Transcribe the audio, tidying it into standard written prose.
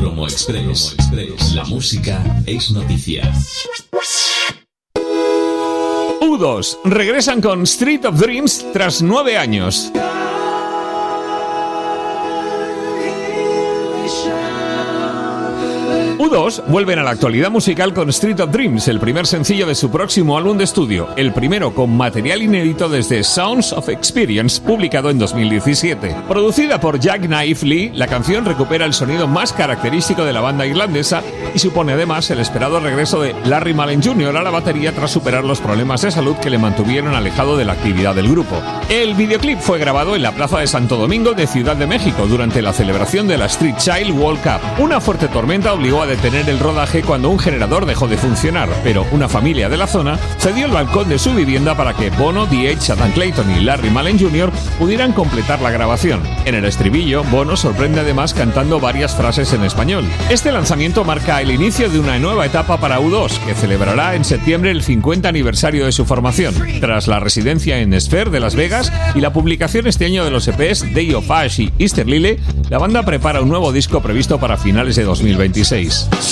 Promo Express. La música es noticia. U2 regresan con Street of Dreams tras 9 años. U2 vuelven a la actualidad musical con Street of Dreams, el primer sencillo de su próximo álbum de estudio, el primero con material inédito desde Sounds of Experience, publicado en 2017. Producida por Jack Knife Lee, la canción recupera el sonido más característico de la banda irlandesa y supone además el esperado regreso de Larry Mullen Jr. a la batería tras superar los problemas de salud que le mantuvieron alejado de la actividad del grupo. El videoclip fue grabado en la Plaza de Santo Domingo de Ciudad de México durante la celebración de la Street Child World Cup. Una fuerte tormenta obligó a detener el rodaje cuando un generador dejó de funcionar, pero una familia de la zona cedió el balcón de su vivienda para que Bono, The Edge, Adam Clayton y Larry Mullen Jr. pudieran completar la grabación. En el estribillo, Bono sorprende además cantando varias frases en español. Este lanzamiento marca el inicio de una nueva etapa para U2, que celebrará en septiembre el 50 aniversario de su formación. Tras la residencia en Sphere de Las Vegas y la publicación este año de los EPs Day of Ash y Easter Lily, la banda prepara un nuevo disco previsto para finales de 2026.